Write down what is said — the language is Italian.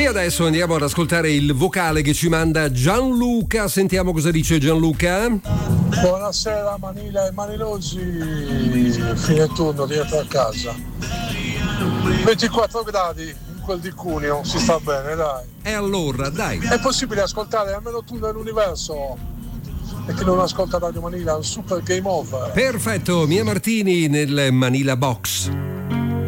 E adesso andiamo ad ascoltare il vocale che ci manda Gianluca. Sentiamo cosa dice Gianluca. Buonasera Manila e Manilosi, fine turno, rientro a casa. 24 gradi in quel di Cuneo, si sta bene, dai. E allora, dai. È possibile ascoltare almeno tu nell'universo? E chi non ascolta Radio Manila, un super game over. Perfetto, Mia Martini nel Manila Box.